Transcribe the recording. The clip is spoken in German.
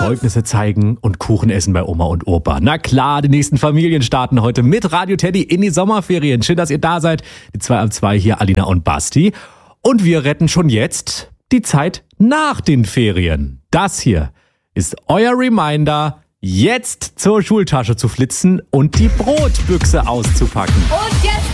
Zeugnisse zeigen und Kuchen essen bei Oma und Opa. Na klar, die nächsten Familien starten heute mit Radio Teddy in die Sommerferien. Schön, dass ihr da seid. Die 2 am 2 hier, Alina und Basti. Und wir retten schon jetzt die Zeit nach den Ferien. Das hier ist euer Reminder, jetzt zur Schultasche zu flitzen und die Brotbüchse auszupacken. Und jetzt